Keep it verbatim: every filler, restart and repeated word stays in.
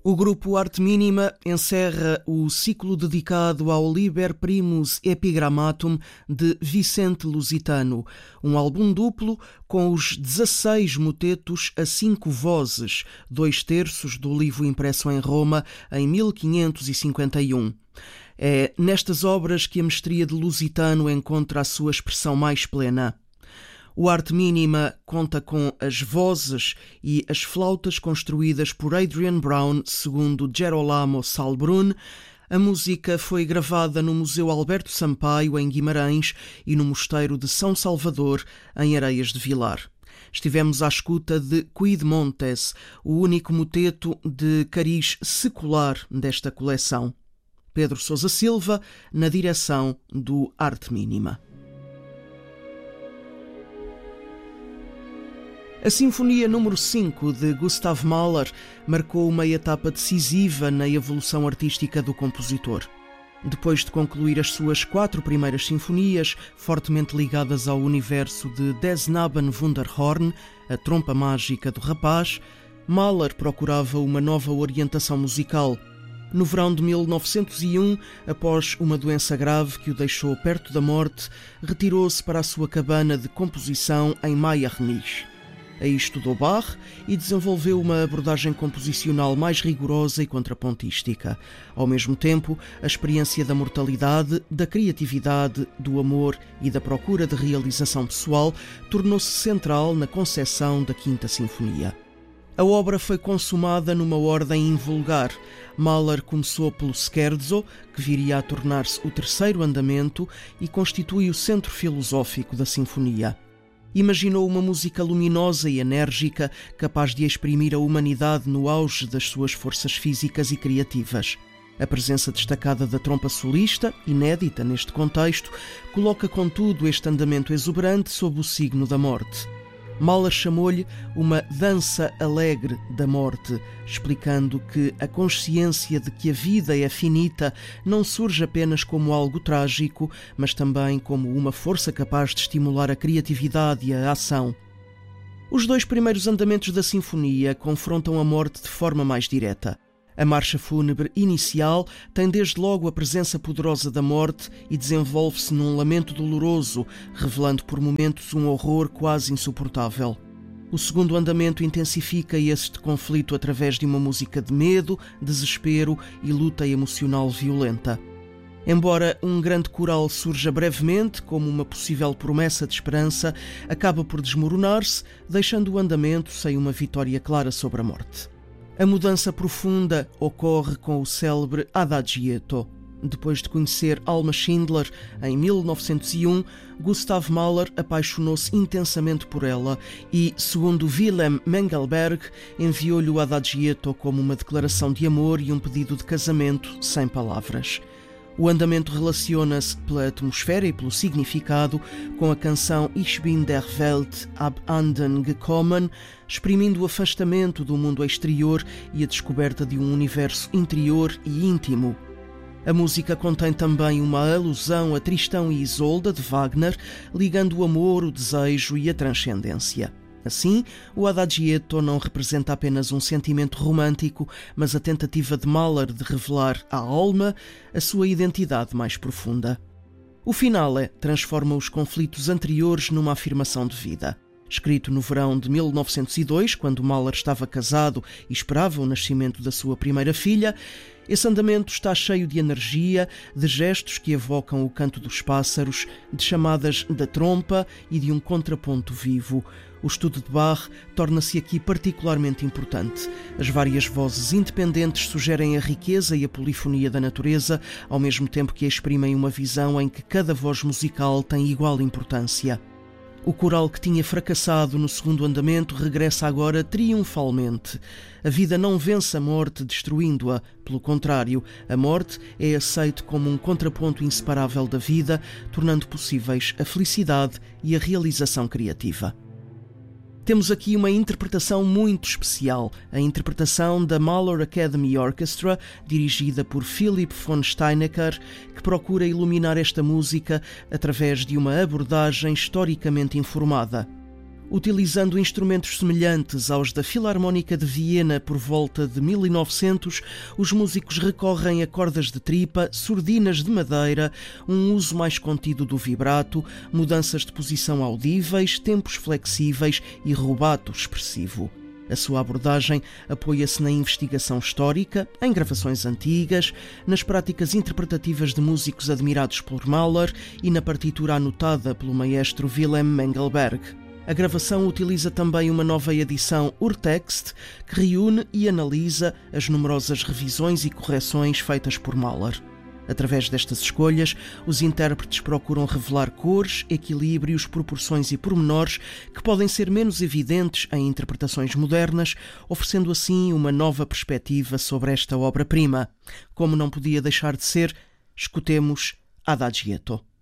O grupo Arte Mínima encerra o ciclo dedicado ao Liber Primus Epigrammatum de Vicente Lusitano, um álbum duplo com os dezasseis motetos a cinco vozes, dois terços do livro impresso em Roma em mil quinhentos e cinquenta e um. É nestas obras que a mestria de Lusitano encontra a sua expressão mais plena. O Arte Mínima conta com as vozes e as flautas construídas por Adrian Brown, segundo Gerolamo Salbrun. A música foi gravada no Museu Alberto Sampaio, em Guimarães, e no Mosteiro de São Salvador, em Areias de Vilar. Estivemos à escuta de Quid Montes, o único moteto de cariz secular desta coleção. Pedro Sousa Silva, na direção do Arte Mínima. A Sinfonia número cinco de Gustav Mahler marcou uma etapa decisiva na evolução artística do compositor. Depois de concluir as suas quatro primeiras sinfonias, fortemente ligadas ao universo de Des Knaben Wunderhorn, a trompa mágica do rapaz, Mahler procurava uma nova orientação musical. No verão de mil novecentos e um, após uma doença grave que o deixou perto da morte, retirou-se para a sua cabana de composição em Meyer-Nisch. Aí estudou Bach e desenvolveu uma abordagem composicional mais rigorosa e contrapontística. Ao mesmo tempo, a experiência da mortalidade, da criatividade, do amor e da procura de realização pessoal tornou-se central na concepção da Quinta Sinfonia. A obra foi consumada numa ordem invulgar. Mahler começou pelo Scherzo, que viria a tornar-se o terceiro andamento e constitui o centro filosófico da sinfonia. Imaginou uma música luminosa e enérgica, capaz de exprimir a humanidade no auge das suas forças físicas e criativas. A presença destacada da trompa solista, inédita neste contexto, coloca contudo este andamento exuberante sob o signo da morte. Mahler chamou-lhe uma dança alegre da morte, explicando que a consciência de que a vida é finita não surge apenas como algo trágico, mas também como uma força capaz de estimular a criatividade e a ação. Os dois primeiros andamentos da sinfonia confrontam a morte de forma mais direta. A marcha fúnebre inicial tem desde logo a presença poderosa da morte e desenvolve-se num lamento doloroso, revelando por momentos um horror quase insuportável. O segundo andamento intensifica este conflito através de uma música de medo, desespero e luta emocional violenta. Embora um grande coral surja brevemente como uma possível promessa de esperança, acaba por desmoronar-se, deixando o andamento sem uma vitória clara sobre a morte. A mudança profunda ocorre com o célebre Adagietto. Depois de conhecer Alma Schindler em mil novecentos e um, Gustav Mahler apaixonou-se intensamente por ela e, segundo Wilhelm Mengelberg, enviou-lhe o Adagietto como uma declaração de amor e um pedido de casamento sem palavras. O andamento relaciona-se pela atmosfera e pelo significado com a canção Ich bin der Welt abhanden gekommen, exprimindo o afastamento do mundo exterior e a descoberta de um universo interior e íntimo. A música contém também uma alusão a Tristão e Isolda, de Wagner, ligando o amor, o desejo e a transcendência. Assim, o Adagietto não representa apenas um sentimento romântico, mas a tentativa de Mahler de revelar à alma a sua identidade mais profunda. O finale transforma os conflitos anteriores numa afirmação de vida. Escrito no verão de mil novecentos e dois, quando Mahler estava casado e esperava o nascimento da sua primeira filha, esse andamento está cheio de energia, de gestos que evocam o canto dos pássaros, de chamadas da trompa e de um contraponto vivo. O estudo de Bach torna-se aqui particularmente importante. As várias vozes independentes sugerem a riqueza e a polifonia da natureza, ao mesmo tempo que exprimem uma visão em que cada voz musical tem igual importância. O coral que tinha fracassado no segundo andamento regressa agora triunfalmente. A vida não vence a morte destruindo-a. Pelo contrário, a morte é aceite como um contraponto inseparável da vida, tornando possíveis a felicidade e a realização criativa. Temos aqui uma interpretação muito especial, a interpretação da Mahler Academy Orchestra, dirigida por Philipp von Steinecker, que procura iluminar esta música através de uma abordagem historicamente informada. Utilizando instrumentos semelhantes aos da Filarmónica de Viena por volta de mil e novecentos, os músicos recorrem a cordas de tripa, surdinas de madeira, um uso mais contido do vibrato, mudanças de posição audíveis, tempos flexíveis e rubato expressivo. A sua abordagem apoia-se na investigação histórica, em gravações antigas, nas práticas interpretativas de músicos admirados por Mahler e na partitura anotada pelo maestro Wilhelm Mengelberg. A gravação utiliza também uma nova edição Urtext, que reúne e analisa as numerosas revisões e correções feitas por Mahler. Através destas escolhas, os intérpretes procuram revelar cores, equilíbrios, proporções e pormenores que podem ser menos evidentes em interpretações modernas, oferecendo assim uma nova perspectiva sobre esta obra-prima. Como não podia deixar de ser, escutemos Adagietto.